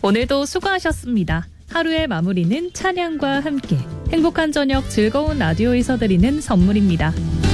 오늘도 수고하셨습니다. 하루의 마무리는 찬양과 함께 행복한 저녁 즐거운 라디오에서 드리는 선물입니다.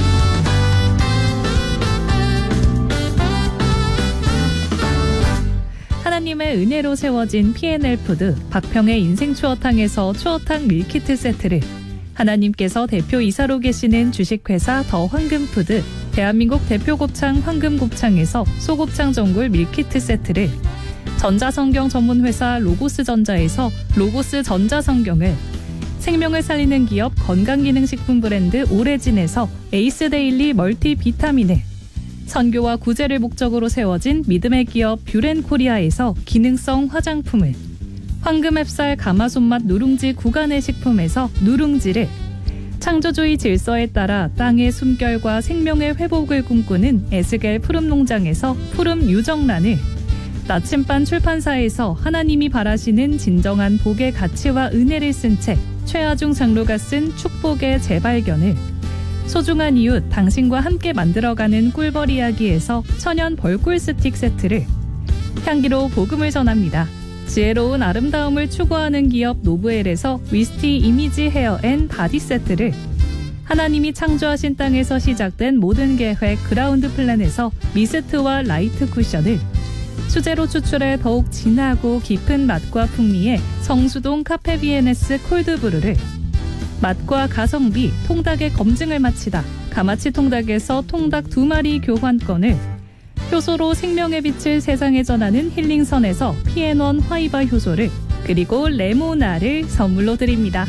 하나님의 은혜로 세워진 P&L 푸드 박평의 인생 추어탕에서 추어탕 밀키트 세트를, 하나님께서 대표 이사로 계시는 주식회사 더 황금푸드 대한민국 대표 곱창 황금곱창에서 소곱창 전골 밀키트 세트를, 전자성경 전문회사 로고스전자에서 로고스 전자성경을, 생명을 살리는 기업 건강기능식품 브랜드 오레진에서 에이스데일리 멀티비타민을, 선교와 구제를 목적으로 세워진 믿음의 기업 뷰렌코리아에서 기능성 화장품을, 황금햅쌀 가마손맛 누룽지 구간의 식품에서 누룽지를, 창조주의 질서에 따라 땅의 숨결과 생명의 회복을 꿈꾸는 에스겔 푸름농장에서 푸름 유정란을, 나침반 출판사에서 하나님이 바라시는 진정한 복의 가치와 은혜를 쓴 책 최하중 장로가 쓴 축복의 재발견을, 소중한 이웃 당신과 함께 만들어가는 꿀벌 이야기에서 천연 벌꿀 스틱 세트를, 향기로 복음을 전합니다. 지혜로운 아름다움을 추구하는 기업 노브엘에서 위스티 이미지 헤어 앤 바디 세트를, 하나님이 창조하신 땅에서 시작된 모든 계획 그라운드 플랜에서 미스트와 라이트 쿠션을, 수제로 추출해 더욱 진하고 깊은 맛과 풍미의 성수동 카페비에네스 콜드브루를, 맛과 가성비 통닭의 검증을 마치다 가마치 통닭에서 통닭 2마리 교환권을, 효소로 생명의 빛을 세상에 전하는 힐링선에서 피앤원 화이바 효소를, 그리고 레모나를 선물로 드립니다.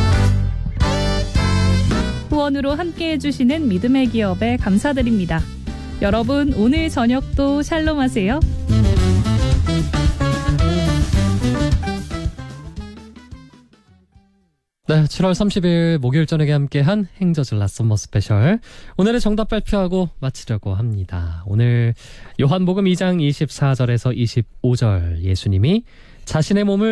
후원으로 함께해 주시는 믿음의 기업에 감사드립니다. 여러분 오늘 저녁도 샬롬 하세요. 네, 7월 30일 목요일 저녁에 함께한 행저즐라 썸머 스페셜, 오늘의 정답 발표하고 마치려고 합니다. 오늘 요한복음 2장 24절에서 25절, 예수님이 자신의 몸을